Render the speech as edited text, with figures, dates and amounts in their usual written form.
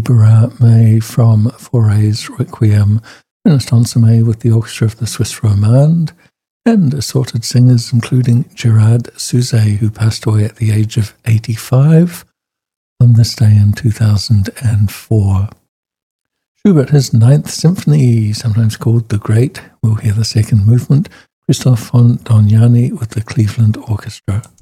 Libera Me from Fauré's Requiem, Renaissance Me with the orchestra of the Swiss Romande, and assorted singers including Gerard Souzay, who passed away at the age of 85 on this day in 2004. Schubert, his Ninth Symphony, sometimes called the Great. We'll hear the second movement, Christoph von Dohnanyi with the Cleveland Orchestra.